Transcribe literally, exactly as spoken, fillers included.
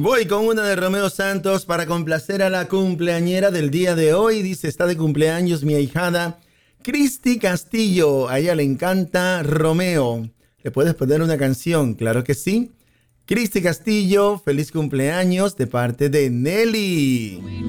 Voy con una de Romeo Santos para complacer a la cumpleañera del día de hoy. Dice, está de cumpleaños mi ahijada Cristi Castillo. A ella le encanta Romeo. ¿Le puedes poner una canción? Claro que sí. Cristi Castillo, feliz cumpleaños de parte de Nelly.